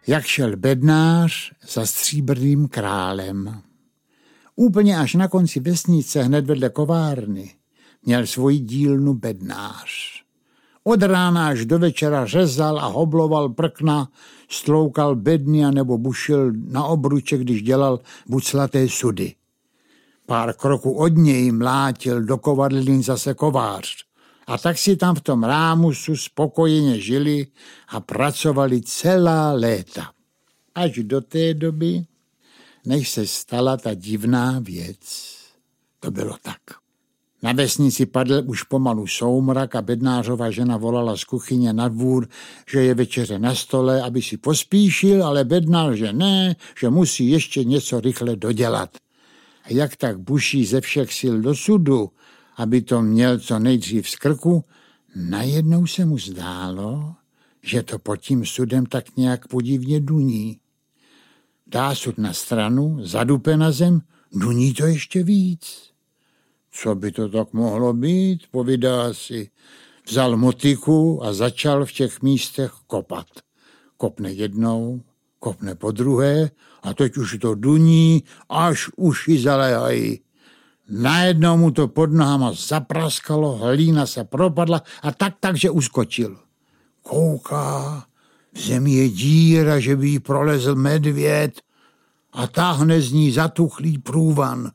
jak šel bednář za stříbrným králem. Úplně až na konci vesnice, hned vedle kovárny, měl svoji dílnu bednář. Od rána až do večera řezal a hobloval prkna, stloukal bedny a nebo bušil na obruče, když dělal buclaté sudy. Pár kroků od něj mlátil do kovadlin zase kovář. A tak si tam v tom rámusu spokojeně žili a pracovali celá léta. Až do té doby, než se stala ta divná věc. To bylo tak. Na vesnici padl už pomalu soumrak a bednářova žena volala z kuchyně na dvůr, že je večeře na stole, aby si pospíšil, ale bednář, že ne, že musí ještě něco rychle dodělat. A jak tak buší ze všech sil do sudu, aby to měl co nejdřív z krku, najednou se mu zdálo, že to pod tím sudem tak nějak podivně duní. Dá sud na stranu, zadupe na zem, duní to ještě víc. Co by to tak mohlo být, povídá si. Vzal motiku a začal v těch místech kopat. Kopne jednou, kopne po druhé a teď už to duní, až uši zaléhají. Najednou mu to pod nohama zapraskalo, hlína se propadla a takže uskočil. Kouká, v zemi je díra, že by jí prolezl medvěd a táhne z ní zatuchlý průvan.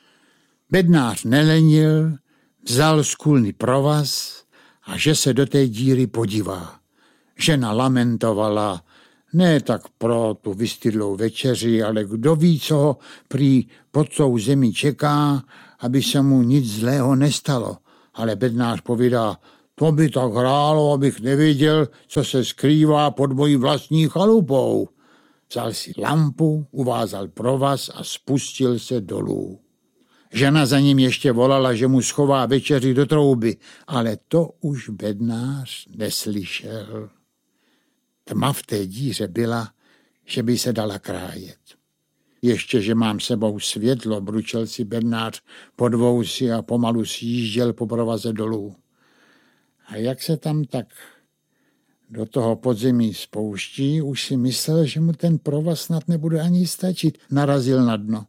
Bednář nelenil, vzal z kůlny provaz a že se do té díry podívá. Žena lamentovala, ne tak pro tu vystydlou večeři, ale kdo ví, co ho prý pod tou zemi čeká, aby se mu nic zlého nestalo. Ale bednář povídá, to by tak hrálo, abych nevěděl, co se skrývá pod mojí vlastní chalupou. Vzal si lampu, uvázal provaz a spustil se dolů. Žena za ním ještě volala, že mu schová večeři do trouby, ale to už bednář neslyšel. Tma v té díře byla, že by se dala krájet. Ještě, že mám sebou světlo, bručel si bednář pod vousy a pomalu sjížděl po provaze dolů. A jak se tam tak do toho podzemí spouští, už si myslel, že mu ten provaz snad nebude ani stačit. Narazil na dno.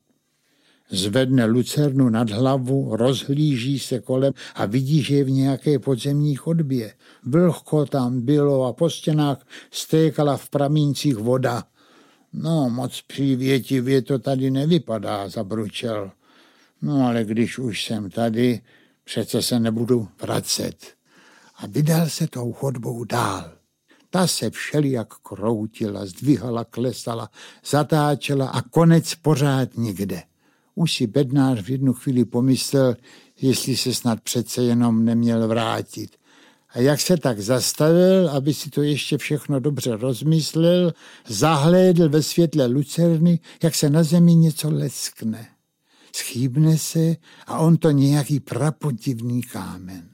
Zvedne lucernu nad hlavu, rozhlíží se kolem a vidí, že je v nějaké podzemní chodbě. Vlhko tam bylo a po stěnách stékala v pramíncích voda. No, moc přívětivě to tady nevypadá, zabručel. No, ale když už jsem tady, přece se nebudu vracet. A vydal se tou chodbou dál. Ta se všelijak kroutila, zdvihala, klesala, zatáčela a konec pořád nikde. Už si bednář v jednu chvíli pomyslel, jestli se snad přece jenom neměl vrátit. A jak se tak zastavil, aby si to ještě všechno dobře rozmyslel, zahlédl ve světle lucerny, jak se na zemi něco leskne. Schýbne se a on to nějaký prapodivný kámen.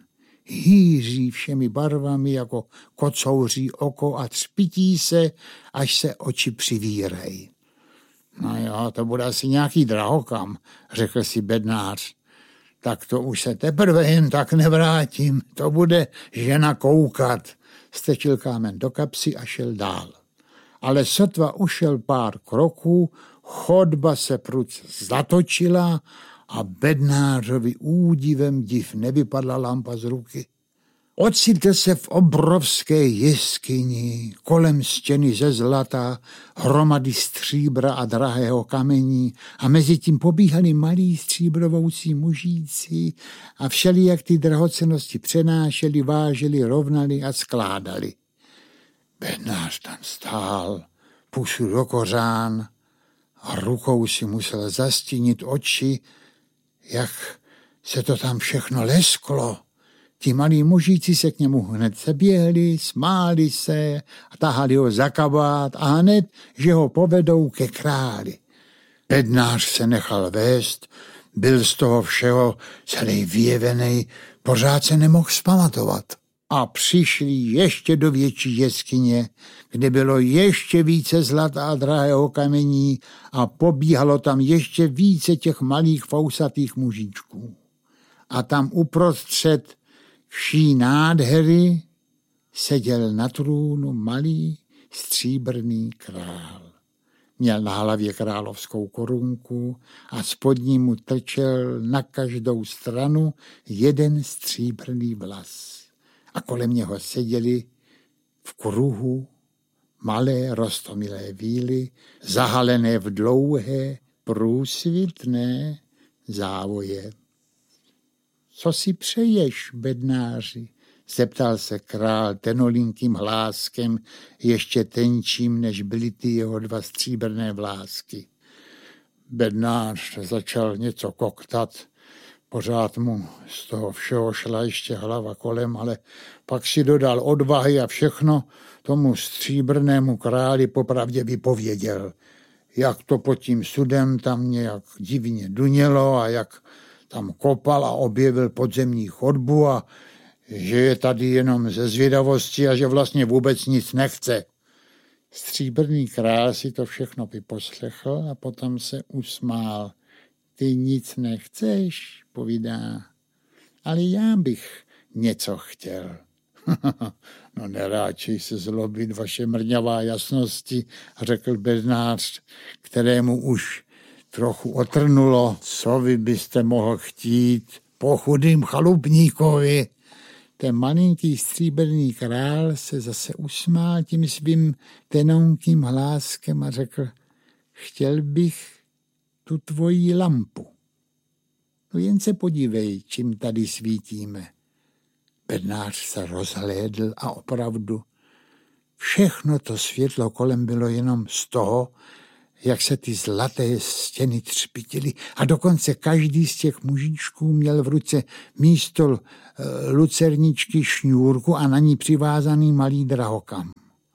Hýří všemi barvami jako kocouří oko a třpití se, až se oči přivírají. No jo, to bude asi nějaký drahokam, řekl si bednář. Tak to už se teprve jen tak nevrátím, to bude žena koukat. Strčil kámen do kapsy a šel dál. Ale sotva ušel pár kroků, chodba se prudce zatočila a bednářovi údivem div nevypadla lampa z ruky. Ocitl se v obrovské jeskyni, kolem stěny ze zlata, hromady stříbra a drahého kamení a mezi tím pobíhali malí stříbrovoucí mužíci a všelijak ty drahocennosti přenášeli, váželi, rovnali a skládali. Bednář tam stál, pusu do kořán a rukou si musel zastínit oči, jak se to tam všechno lesklo. Ti malí mužíci se k němu hned seběhli, smáli se a tahali ho za kabát a hned, že ho povedou ke králi. Bednář se nechal vést, byl z toho všeho celý vyjevenej, pořád se nemohl vzpamatovat. A přišli ještě do větší jeskyně, kde bylo ještě více zlata a drahého kamení a pobíhalo tam ještě více těch malých fousatých mužičků. A tam uprostřed vší nádhery seděl na trůnu malý, stříbrný král. Měl na hlavě královskou korunku a spodní mu trčel na každou stranu jeden stříbrný vlas. A kolem něho seděli v kruhu malé roztomilé víly, zahalené v dlouhé, průsvitné závoje. Co si přeješ, bednáři? Zeptal se král tenolinkým hláskem, ještě tenčím, než byly ty jeho dva stříbrné vlásky. Bednář začal něco koktat, pořád mu z toho všeho šla ještě hlava kolem, ale pak si dodal odvahy a všechno tomu stříbrnému králi popravdě vypověděl, jak to pod tím sudem tam nějak divně dunělo a jak tam kopal a objevil podzemní chodbu a že je tady jenom ze zvědavosti a že vlastně vůbec nic nechce. Stříbrný král si to všechno vyposlechl a potom se usmál. Ty nic nechceš, povídá, ale já bych něco chtěl. No neráčej se zlobit, vaše mrňavá jasnosti, řekl bednář, kterému už trochu otrnulo. Co vy byste mohl chtít po chudým chalupníkovi? Ten malinký stříbrný král se zase usmál tím svým tenonkým hláskem a řekl, chtěl bych tu tvoji lampu. No jen se podívej, čím tady svítíme. Bednář se rozhlédl a opravdu všechno to světlo kolem bylo jenom z toho, jak se ty zlaté stěny třpitily a dokonce každý z těch mužičků měl v ruce místo lucerničky šňůrku a na ní přivázaný malý drahokam.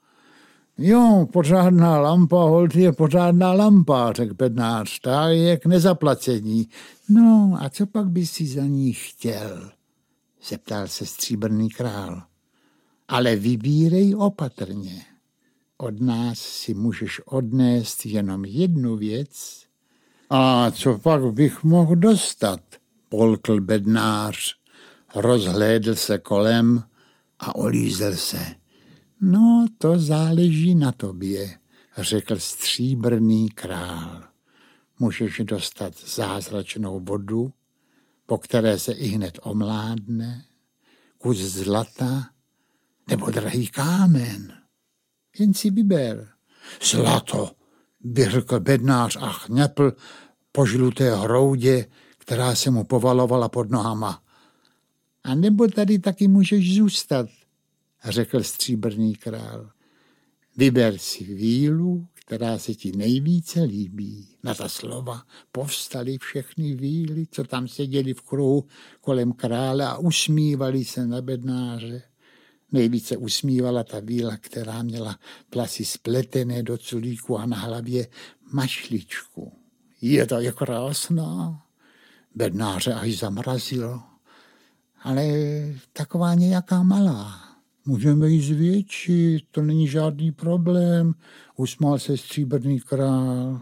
Jo, pořádná lampa, holt je pořádná lampa, řekl bednář, ta je k nezaplacení. No a co pak by si za ní chtěl? Zeptal se stříbrný král. Ale vybírej opatrně. Od nás si můžeš odnést jenom jednu věc. A co pak bych mohl dostat? Polkl bednář, rozhlédl se kolem a olízel se. No, to záleží na tobě, řekl stříbrný král. Můžeš dostat zázračnou vodu, po které se ihned omládne, kus zlata nebo drahý kámen. Jen si vyber. Zlato, vyhrkl bednář a chňapl po žluté hroudě, která se mu povalovala pod nohama. A nebo tady taky můžeš zůstat, řekl stříbrný král. Vyber si vílu, která se ti nejvíce líbí. Na ta slova povstaly všechny víly, co tam seděli v kruhu kolem krále a usmívali se na bednáře. Nejvíce usmívala ta víla, která měla vlasy spletené do culíku a na hlavě mašličku. Je to je krásná. Bednáře až zamrazilo. Ale taková nějaká malá. Můžeme ji zvětšit, to není žádný problém, usmál se stříbrný král.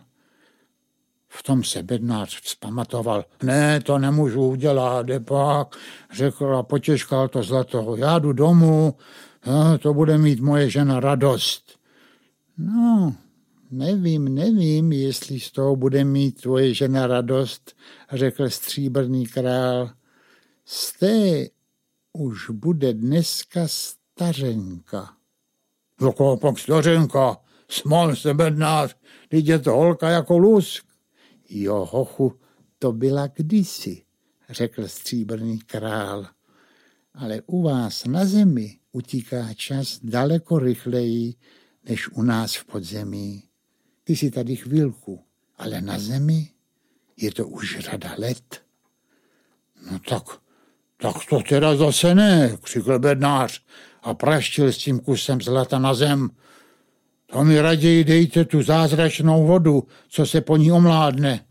V tom se bednář vzpamatoval. Ne, to nemůžu udělat, pak, řekl a potěškal to zlato. Já jdu domů, to bude mít moje žena radost. No, nevím, jestli z toho bude mít tvoje žena radost, řekl stříbrný král. Jste už bude dneska stařenka. Jaká pak stařenka? Smál se bednář, teď je to holka jako lusk. Jo, hochu, to byla kdysi, řekl stříbrný král. Ale u vás na zemi utíká čas daleko rychleji, než u nás v podzemí. Ty jsi tady chvilku, ale na zemi je to už řada let. No tak to teda zase ne, křikl bednář a praštil s tím kusem zlata na zem. To mi raději dejte tu zázračnou vodu, co se po ní omládne.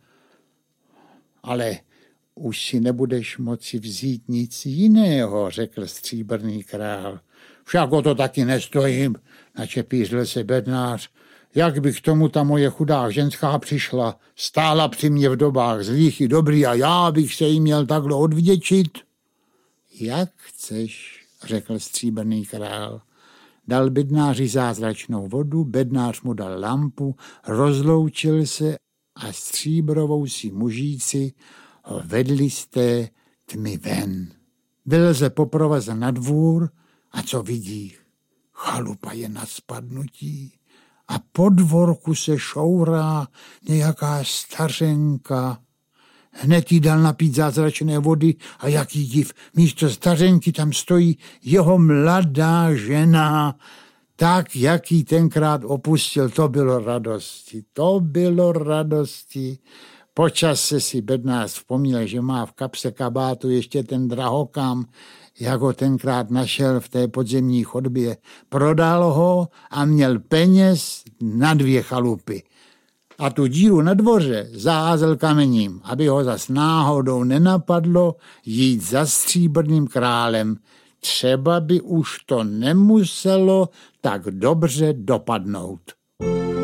Ale už si nebudeš moci vzít nic jiného, řekl stříbrný král. Však o to taky nestojím, načepířil se bednář. Jak by k tomu ta moje chudá ženská přišla, stála při mě v dobách zlých i dobrý a já bych se jí měl takhle odvděčit? Jak chceš, řekl stříbrný král. dal bednáři zázračnou vodu, bednář mu dal lampu, rozloučil se a stříbrovou si mužíci ho vedli z té tmy ven. Byl se poprovazen na dvůr a co vidí? Chalupa je na spadnutí a po dvorku se šourá nějaká stařenka. Hned jí dal napít zázračné vody a jaký div, místo stařenky tam stojí jeho mladá žena, tak, jak jí tenkrát opustil. To bylo radosti. Po čase si bednář vzpomněl, že má v kapse kabátu ještě ten drahokam, jak ho tenkrát našel v té podzemní chodbě. Prodal ho a měl peněz na 2 chalupy. A tu díru na dvoře zaházel kamením, aby ho zas náhodou nenapadlo jít za stříbrným králem. Třeba by už to nemuselo tak dobře dopadnout.